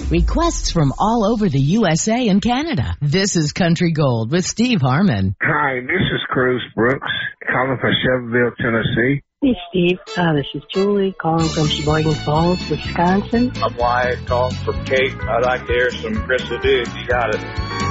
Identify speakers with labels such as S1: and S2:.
S1: Requests from all over the USA and Canada. This is Country Gold with Steve Harmon.
S2: Hi, this is Cruz Brooks, calling from Shelbyville, Tennessee.
S3: Hey, Steve. This is Julie calling from Sheboygan Falls, Wisconsin.
S4: I'm Wyatt calling from Kate. I'd like to hear some Chris Ledoux if you got it.